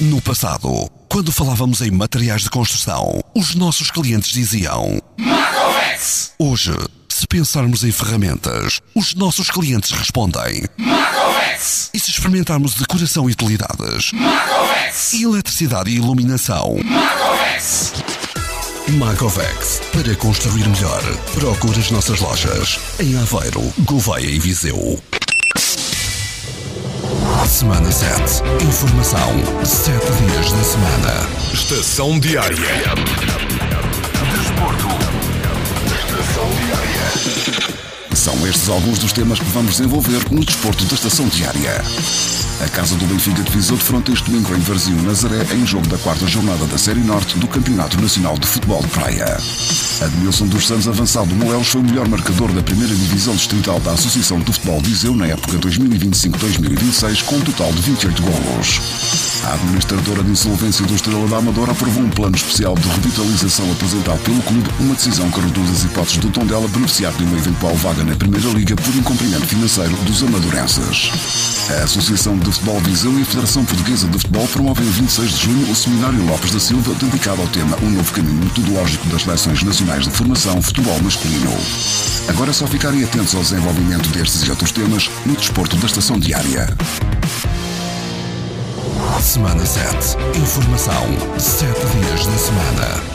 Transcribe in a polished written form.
No passado, quando falávamos em materiais de construção, os nossos clientes diziam Macovex. Hoje, se pensarmos em ferramentas, os nossos clientes respondem Macovex. E se experimentarmos decoração e utilidades, Macovex. E eletricidade e iluminação, Macovex. Macovex, para construir melhor. Procure as nossas lojas em Aveiro, Gouveia e Viseu. Semana 7. Informação 7 dias da semana. Estação Diária. Desporto. Estação Diária. São estes alguns dos temas que vamos desenvolver no Desporto da Estação Diária. A Casa do Benfica de Viseu defronta este domingo em Varzim, Nazaré, em jogo da 4ª jornada da Série Norte do Campeonato Nacional de Futebol de Praia. Admilson dos Santos, avançado do Moelos, foi o melhor marcador da primeira divisão distrital da Associação de Futebol de Viseu na época 2025-2026, com um total de 28 golos. A administradora de insolvência do Estrela da Amadora aprovou um plano especial de revitalização apresentado pelo clube, uma decisão que reduz as hipóteses do Tondela beneficiar de uma eventual vaga na Primeira Liga por incumprimento financeiro dos amadorenses. A Associação de Futebol Viseu e a Federação Portuguesa de Futebol promovem 26 de junho o Seminário Lopes da Silva, dedicado ao tema Um Novo Caminho Metodológico das Seleções Nacionais de Formação Futebol Masculino. Agora é só ficarem atentos ao desenvolvimento destes e outros temas no Desporto da Estação Diária. Semana 7. Informação 7 dias da semana.